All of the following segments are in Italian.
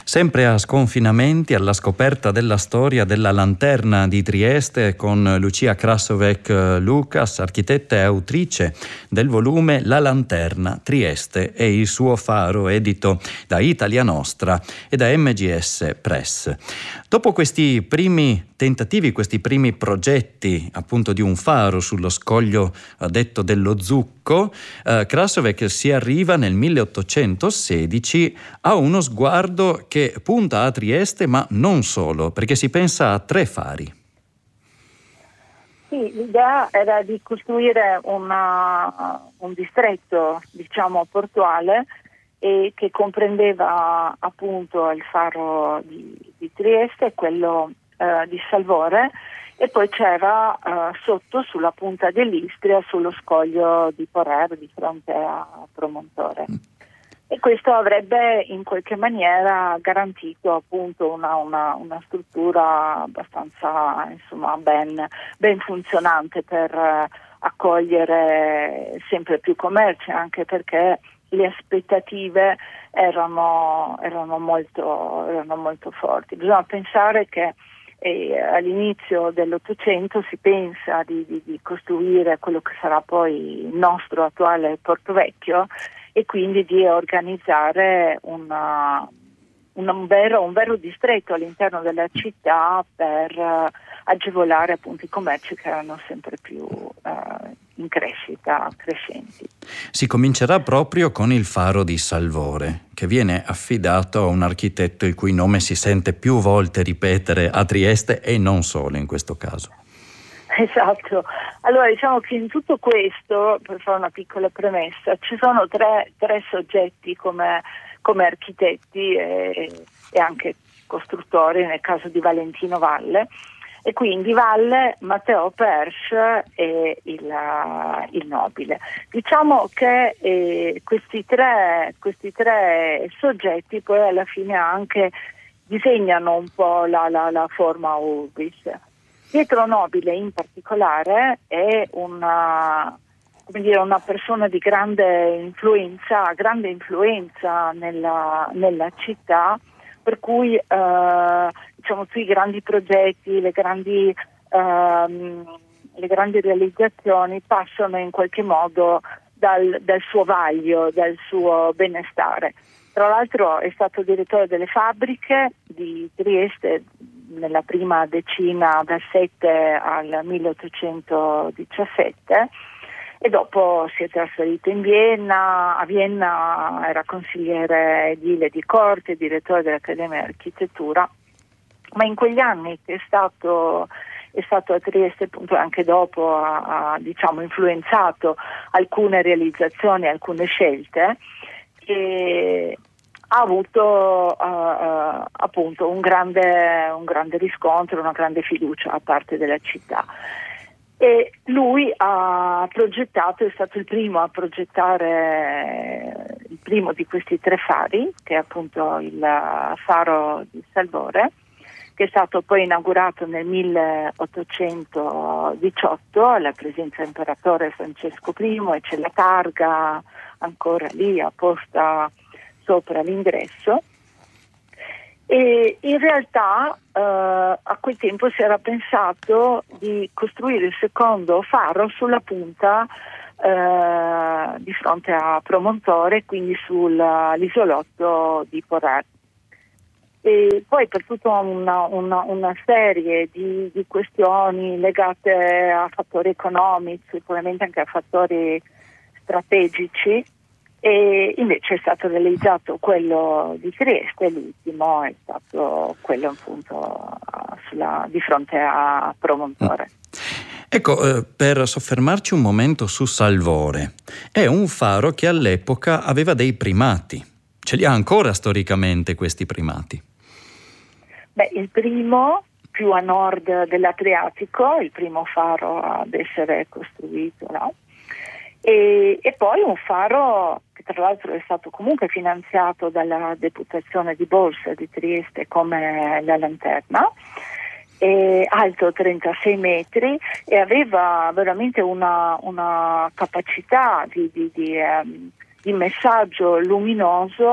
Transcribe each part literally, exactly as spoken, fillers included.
Sempre a Sconfinamenti, alla scoperta della storia della lanterna di Trieste con Lucia Krasovec-Lucas, architetta e autrice del volume La Lanterna, Trieste e il suo faro, edito da Italia Nostra e da M G S Press. Dopo questi primi tentativi, questi primi progetti appunto di un faro sullo scoglio eh, detto dello Zucco, eh, Krasovec si arriva nel milleottocentosedici a uno sguardo che punta a Trieste, ma non solo, perché si pensa a tre fari. Sì, l'idea era di costruire una, un distretto, diciamo, portuale e che comprendeva appunto il faro di, di Trieste e quello eh, di Salvore, e poi c'era eh, sotto, sulla punta dell'Istria, sullo scoglio di Porrer, di fronte a Promontore. E questo avrebbe in qualche maniera garantito appunto una, una, una struttura abbastanza, insomma, ben, ben funzionante per eh, accogliere sempre più commerci, anche perché le aspettative erano, erano, molto, erano molto forti. Bisogna pensare che eh, all'inizio dell'Ottocento si pensa di, di, di costruire quello che sarà poi il nostro attuale Porto Vecchio, e quindi di organizzare una, una, un, vero, un vero distretto all'interno della città per uh, agevolare appunto i commerci che erano sempre più uh, in crescita, crescenti. Si comincerà proprio con il faro di Salvore, che viene affidato a un architetto il cui nome si sente più volte ripetere a Trieste e non solo in questo caso. Esatto, allora diciamo che in tutto questo, per fare una piccola premessa, ci sono tre, tre soggetti come, come architetti e, e anche costruttori, nel caso di Valentino Valle, e quindi Valle, Matteo Persch e il, il Nobile. Diciamo che eh, questi, tre, questi tre soggetti poi alla fine anche disegnano un po' la, la, la forma urbis. Pietro Nobile in particolare è una, come dire, una persona di grande influenza, grande influenza nella, nella città, per cui eh, diciamo sui grandi progetti, le grandi, ehm, le grandi realizzazioni passano in qualche modo dal, dal suo vaglio, dal suo benestare. Tra l'altro è stato direttore delle fabbriche di Trieste nella prima decina dal sette al milleottocentodiciassette, e dopo si è trasferito in Vienna. A Vienna era consigliere edile di corte, direttore dell'Accademia di Architettura, ma in quegli anni che è stato, è stato a Trieste, appunto, anche dopo ha, ha diciamo influenzato alcune realizzazioni, alcune scelte, e ha avuto uh, uh, appunto un grande, un grande riscontro, una grande fiducia da parte della città. E lui ha progettato, è stato il primo a progettare il primo di questi tre fari, che è appunto il faro di Salvore, che è stato poi inaugurato nel milleottocentodiciotto alla presenza dell'imperatore Francesco I, e c'è la targa ancora lì apposta sopra l'ingresso. E in realtà eh, a quel tempo si era pensato di costruire il secondo faro sulla punta eh, di fronte a Promontore, quindi sull'isolotto di Porrer. E poi per tutta una, una, una serie di, di questioni legate a fattori economici, probabilmente anche a fattori strategici, e invece è stato realizzato quello di Trieste, l'ultimo è stato quello appunto sulla, di fronte a Promontore. Ecco, eh, per soffermarci un momento su Salvore, è un faro che all'epoca aveva dei primati. Ce li ha ancora storicamente questi primati? Beh, il primo più a nord dell'Adriatico, il primo faro ad essere costruito, no? E, e poi un faro che tra l'altro è stato comunque finanziato dalla Deputazione di Borsa di Trieste come La Lanterna, è alto trentasei metri e aveva veramente una, una capacità di, di, di, um, di messaggio luminoso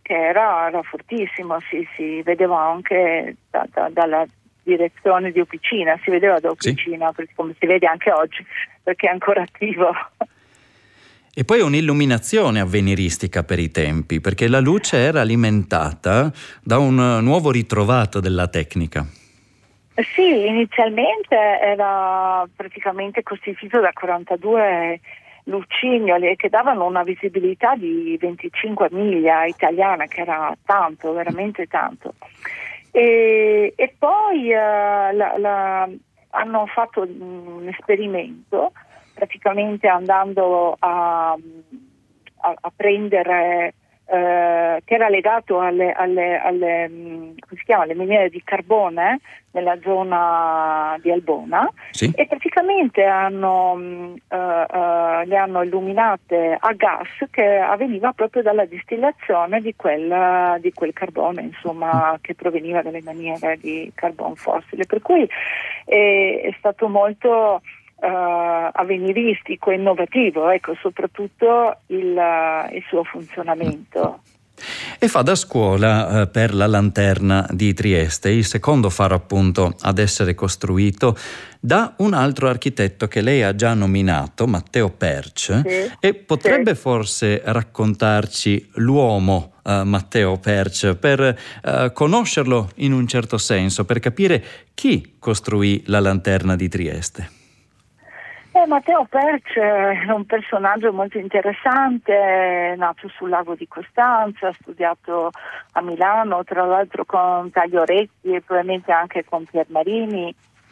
che era, era fortissimo, si, si vedeva anche da, da, dalla direzione di Officina, si vedeva da Officina, sì, come si vede anche oggi, perché è ancora attivo. E poi un'illuminazione avveniristica per i tempi, perché la luce era alimentata da un nuovo ritrovato della tecnica. Sì, inizialmente era praticamente costituito da quarantadue lucignoli che davano una visibilità di venticinque miglia italiana, che era tanto, veramente tanto. E, e poi uh, la, la, hanno fatto un esperimento, praticamente andando a, a, a prendere, eh, che era legato alle, alle, alle, come si chiama, alle miniere di carbone nella zona di Albona, sì, e praticamente hanno, uh, uh, le hanno illuminate a gas che avveniva proprio dalla distillazione di quel, di quel carbone, insomma, che proveniva dalle miniere di carbone fossile, per cui è, è stato molto Uh, avveniristico, innovativo, ecco, soprattutto il, uh, il suo funzionamento. E fa da scuola eh, per la lanterna di Trieste, il secondo faro appunto ad essere costruito da un altro architetto che lei ha già nominato, Matteo Perc, sì, e potrebbe sì. forse raccontarci l'uomo Uh, Matteo Perc, per uh, conoscerlo in un certo senso, per capire chi costruì la lanterna di Trieste. Eh, Matteo Perc è un personaggio molto interessante, è nato sul lago di Costanza, ha studiato a Milano, tra l'altro con Taglioretti e probabilmente anche con Piermarini,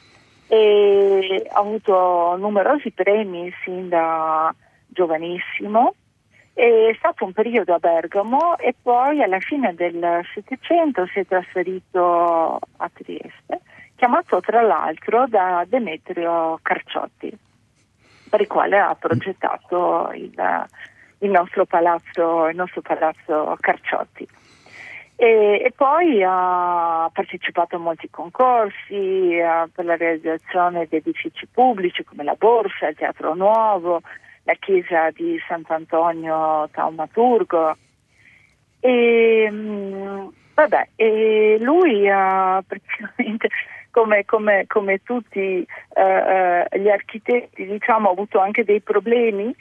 e ha avuto numerosi premi sin da giovanissimo. È stato un periodo a Bergamo e poi alla fine del Settecento si è trasferito a Trieste, chiamato tra l'altro da Demetrio Carciotti, per il quale ha progettato il, il nostro palazzo, il nostro palazzo Carciotti. E, e poi ha partecipato a molti concorsi a, per la realizzazione di edifici pubblici come la Borsa, il Teatro Nuovo, la chiesa di Sant'Antonio Taumaturgo. E, mh, vabbè, e lui ha praticamente, come, come, come tutti eh, gli architetti, diciamo, ha avuto anche dei problemi.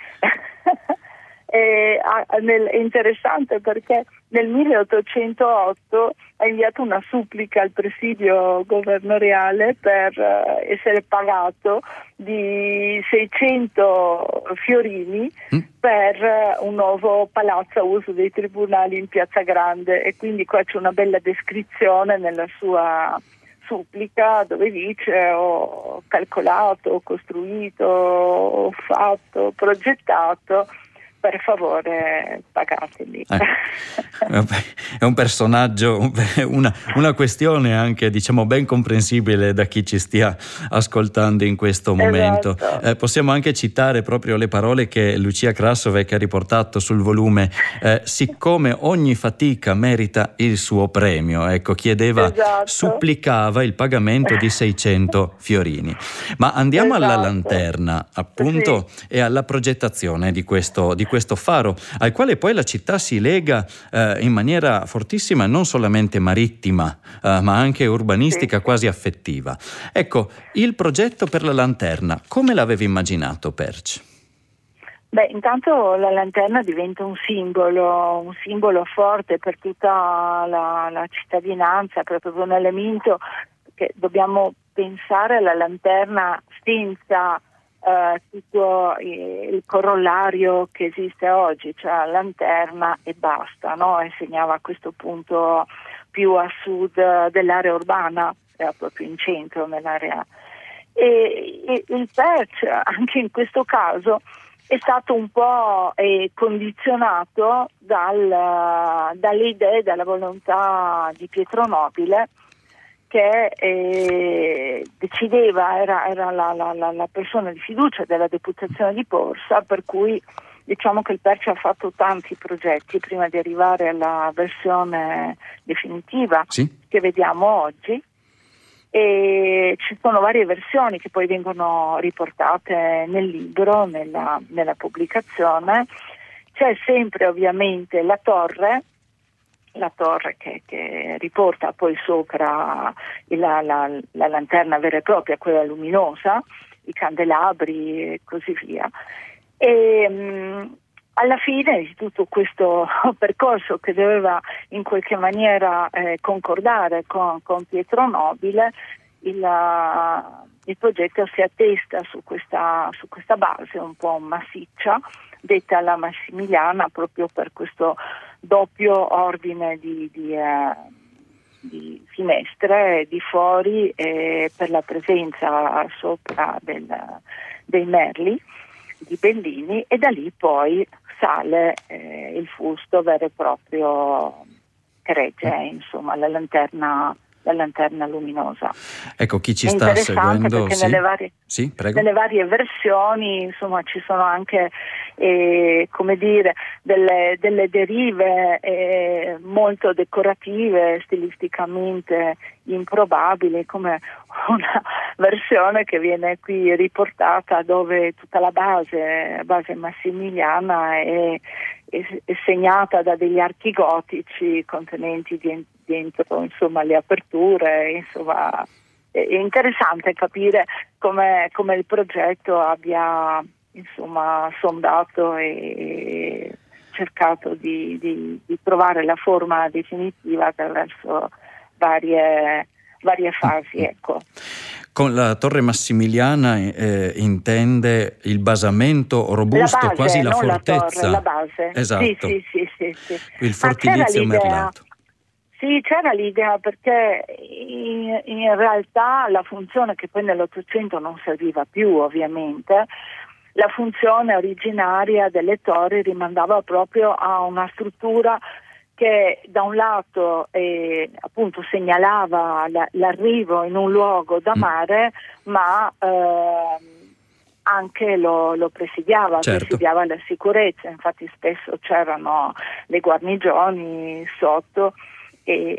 E, a, nel, è interessante perché nel milleottocentootto ha inviato una supplica al presidio governoriale per uh, essere pagato di seicento fiorini mm. per uh, un nuovo palazzo a uso dei tribunali in Piazza Grande, e quindi qua c'è una bella descrizione nella sua supplica dove dice: ho calcolato, ho costruito, ho fatto, progettato, per favore pagatemi. Eh, è un personaggio, una, una questione anche, diciamo, ben comprensibile da chi ci stia ascoltando in questo momento. Esatto. Eh, possiamo anche citare proprio le parole che Lucia Krasoviec ha riportato sul volume, eh, siccome ogni fatica merita il suo premio, ecco, chiedeva, esatto. supplicava il pagamento di seicento fiorini. Ma andiamo esatto. alla lanterna, appunto, sì. e alla progettazione di questo, di questo faro, al quale poi la città si lega eh, in maniera fortissima, non solamente marittima, eh, ma anche urbanistica, sì. quasi affettiva. Ecco, il progetto per la lanterna, come l'avevi immaginato, Perc? Beh, intanto la lanterna diventa un simbolo, un simbolo forte per tutta la, la cittadinanza, proprio un elemento che dobbiamo pensare alla lanterna senza Uh, tutto il corollario che esiste oggi, cioè la lanterna e basta, no? E segnava a questo punto più a sud dell'area urbana, era proprio in centro nell'area. E, e il Perc anche in questo caso è stato un po' eh, condizionato dal, dalle idee, dalla volontà di Pietro Nobile, che eh, decideva, era, era la, la, la persona di fiducia della Deputazione di Borsa, per cui diciamo che il Perc ha fatto tanti progetti prima di arrivare alla versione definitiva, sì. che vediamo oggi, e ci sono varie versioni che poi vengono riportate nel libro, nella, nella pubblicazione. C'è sempre ovviamente la torre, la torre che, che riporta poi sopra la, la, la lanterna vera e propria, quella luminosa, i candelabri e così via. E mh, alla fine di tutto questo percorso, che doveva in qualche maniera eh, concordare con, con Pietro Nobile, il, uh, il progetto si attesta su questa, su questa base un po' massiccia, detta la Massimiliana, proprio per questo doppio ordine di, di, eh, di finestre, di fori, e per la presenza sopra del, dei merli di Bellini, e da lì poi sale eh, il fusto vero e proprio che regge, insomma, la lanterna, la lanterna luminosa. Ecco, chi ci È sta seguendo, perché sì? nelle varie, Sì, prego. nelle varie versioni, insomma, ci sono anche eh, come dire delle, delle derive eh, molto decorative, stilisticamente improbabili, come una versione che viene qui riportata, dove tutta la base, base massimiliana è, è, è segnata da degli archi gotici contenenti dentro, insomma, le aperture. Insomma, è interessante capire come, come il progetto abbia, insomma, sondato e cercato di, di, di trovare la forma definitiva attraverso varie, varie fasi, ecco. Con la torre massimiliana eh, intende il basamento robusto, la base, quasi la non fortezza. La, torre, la base. Esatto. Sì, sì, sì, sì, sì. Il fortilizio merlato. Sì, c'era l'idea, perché in, in realtà la funzione, che poi nell'Ottocento non serviva più ovviamente, la funzione originaria delle torri rimandava proprio a una struttura che da un lato eh, appunto segnalava la, l'arrivo in un luogo da mare, mm. ma eh, anche lo, lo presidiava, certo. presidiava la sicurezza. Infatti spesso c'erano le guarnigioni sotto e,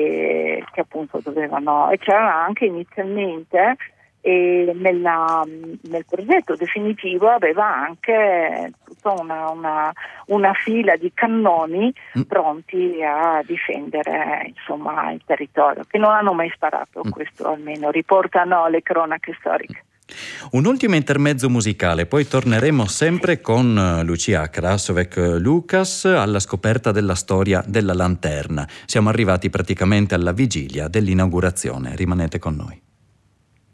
e che appunto dovevano, e c'era anche inizialmente e nella, nel progetto definitivo aveva anche tutta una, una, una fila di cannoni mm. pronti a difendere, insomma, il territorio, che non hanno mai sparato, mm. questo almeno riportano le cronache storiche. Un ultimo intermezzo musicale, poi torneremo sempre con Lucia Krasovek-Lukas alla scoperta della storia della lanterna. Siamo arrivati praticamente alla vigilia dell'inaugurazione. Rimanete con noi.